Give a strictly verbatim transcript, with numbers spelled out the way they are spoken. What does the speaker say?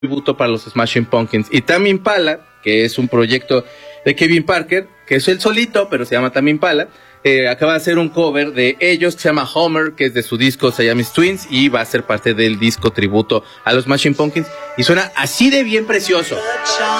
tributo para los Smashing Pumpkins. Y Tame Impala, que es un proyecto de Kevin Parker, que es él solito, pero se llama Tame Impala, eh, acaba de hacer un cover de ellos que se llama Homer, que es de su disco Siamese Twins, y va a ser parte del disco tributo a los Smashing Pumpkins, y suena así de bien precioso.